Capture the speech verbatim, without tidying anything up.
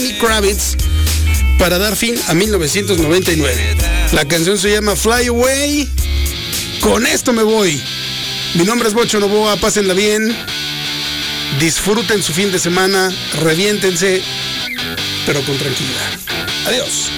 Lenny Kravitz para dar fin a mil novecientos noventa y nueve. La canción se llama Fly Away. Con esto me voy. Mi nombre es Bocho Novoa, pásenla bien, disfruten su fin de semana, reviéntense, pero con tranquilidad. Adiós.